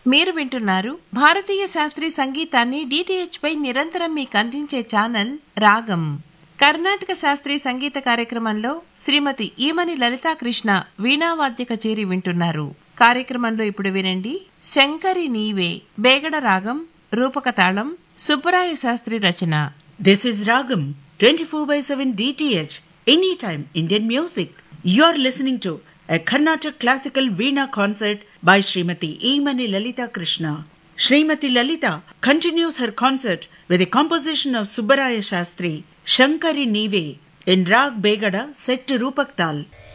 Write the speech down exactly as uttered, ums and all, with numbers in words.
మీరు వింటున్నారు భారతీయ శాస్త్రీయ సంగీతాన్ని డిటిహెచ్ పై నిరంతరం మీకు అందించే ఛానల్ రాగం. కర్ణాటక శాస్త్రీయ సంగీత కార్యక్రమంలో శ్రీమతి ఈమని లలితా కృష్ణ వీణావాద్య కచేరి వింటున్నారు. కార్యక్రమంలో ఇప్పుడు వినండి శంకరి నీవే బేగడ రాగం రూపక తాళం సుబ్బరాయ శాస్త్రి రచన. This is Ragam twenty-four by seven D T H Anytime Indian Music. You are listening to a Carnatic classical Veena concert by Srimati Emani Lalita Krishna. Srimati Lalita continues her concert with a composition of Subbaraya Shastri, Shankari Nive, in Rag Begada set to Rupak Tal.